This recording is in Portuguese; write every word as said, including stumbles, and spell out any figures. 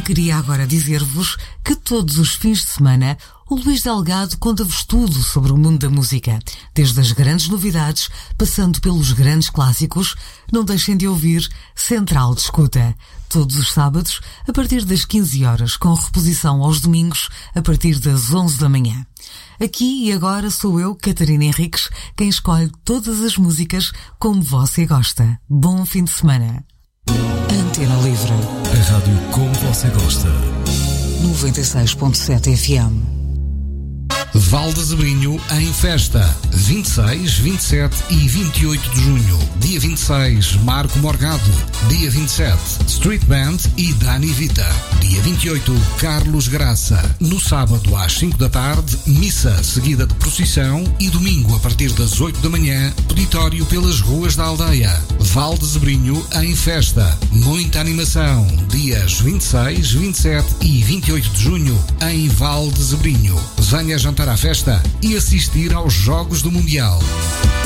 queria agora dizer-vos que todos os fins de semana o Luís Delgado conta-vos tudo sobre o mundo da música. Desde as grandes novidades, passando pelos grandes clássicos, não deixem de ouvir Central de Escuta. Todos os sábados, a partir das quinze horas, com reposição aos domingos, a partir das onze da manhã. Aqui e agora sou eu, Catarina Henriques, quem escolhe todas as músicas como você gosta. Bom fim de semana. Antena Livre. A rádio como você gosta. noventa e seis ponto sete F M. Val de Zabrinho em festa, vinte e seis, vinte e sete e vinte e oito de junho. Dia vinte e seis, Marco Morgado. Dia vinte e sete, Street Band e Dani Vita. Dia vinte e oito, Carlos Graça. No sábado às cinco da tarde, missa seguida de procissão e domingo a partir das oito da manhã, peditório pelas ruas da aldeia. Val de Zabrinho em festa, muita animação. Dias vinte e seis, vinte e sete e vinte e oito de junho em Val de Zabrinho. Venha jantar à festa e assistir aos Jogos do Mundial.